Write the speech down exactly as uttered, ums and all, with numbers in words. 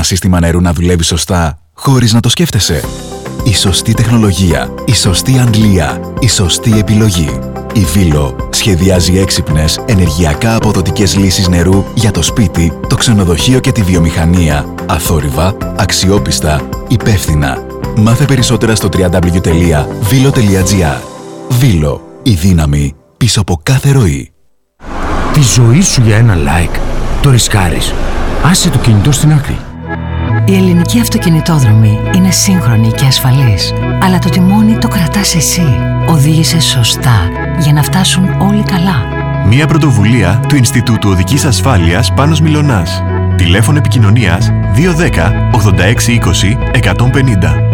ένα σύστημα νερού να δουλεύει σωστά, χωρίς να το σκέφτεσαι? Η σωστή τεχνολογία, η σωστή αντλία, η σωστή επιλογή. Η Βίλο σχεδιάζει έξυπνες, ενεργειακά αποδοτικές λύσεις νερού για το σπίτι, το ξενοδοχείο και τη βιομηχανία. Αθόρυβα, αξιόπιστα, υπεύθυνα. Μάθε περισσότερα στο double-u double-u double-u τελεία βίλο τελεία τζι άρ. Βίλο, η δύναμη πίσω από κάθε ροή. Τη ζωή σου για ένα like. Το ρισκάρεις. Άσε το κινητό στην άκρη. Η ελληνική αυτοκινητόδρομη είναι σύγχρονη και ασφαλής, αλλά το τιμόνι το κρατάς εσύ. Οδήγησε σωστά για να φτάσουν όλοι καλά. Μία πρωτοβουλία του Ινστιτούτου Οδικής Ασφάλειας Πάνος Μιλωνάς. Τηλέφωνο επικοινωνίας δύο ένα μηδέν ογδόντα έξι είκοσι εκατόν πενήντα.